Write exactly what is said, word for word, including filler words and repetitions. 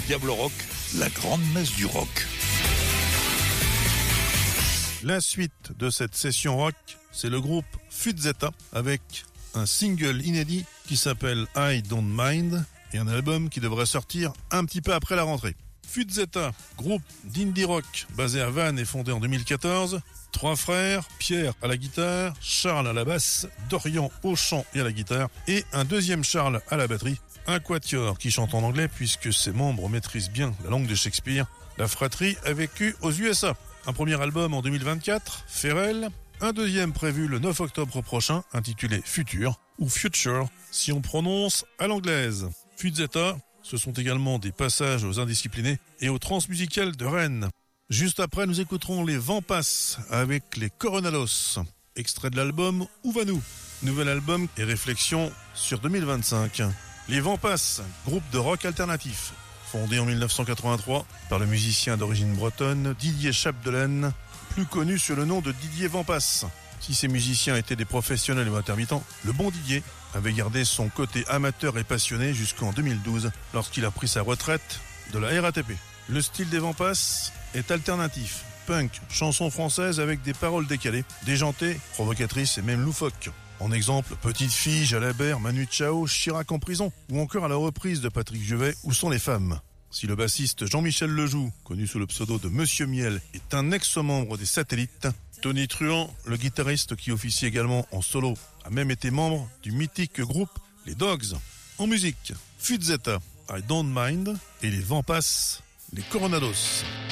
Diablo Rock, la grande messe du rock. La suite de cette session rock, c'est le groupe Fuzzetta avec un single inédit qui s'appelle I Don't Mind et un album qui devrait sortir un petit peu après la rentrée. Fuzzetta, groupe d'indie rock basé à Vannes et fondé en deux mille quatorze. Trois frères, Pierre à la guitare, Charles à la basse, Dorian au chant et à la guitare et un deuxième Charles à la batterie. Un quatuor qui chante en anglais puisque ses membres maîtrisent bien la langue de Shakespeare. La fratrie a vécu aux U S A. Un premier album en deux mille vingt-quatre, Feral. Un deuxième prévu le neuf octobre prochain, intitulé Future, ou Future, si on prononce à l'anglaise. Fuzzetta, ce sont également des passages aux Indisciplinés et aux Transmusicales de Rennes. Juste après, nous écouterons les Vents Passent avec les Coronados, extrait de l'album Où va nous ? Nouvel album et réflexion sur deux mille vingt-cinq. Les Vents Passent, groupe de rock alternatif, fondé en dix-neuf cent quatre-vingt-trois par le musicien d'origine bretonne Didier Chapdelaine, plus connu sous le nom de Didier Vents Passent. Si ces musiciens étaient des professionnels ou intermittents, le bon Didier avait gardé son côté amateur et passionné jusqu'en deux mille douze, lorsqu'il a pris sa retraite de la R A T P. Le style des Vents Passent est alternatif, punk, chanson française avec des paroles décalées, déjantées, provocatrices et même loufoques. En exemple, Petite fille, Jalabert, Manu Chao, Chirac en prison, ou encore à la reprise de Patrick Juvet, Où sont les femmes ? Si le bassiste Jean-Michel Lejoux, connu sous le pseudo de Monsieur Miel, est un ex-membre des Satellites, Tony Truant, le guitariste qui officie également en solo, a même été membre du mythique groupe Les Dogs. En musique, Fuzzetta, I Don't Mind, et les Vents Passent, les Coronados.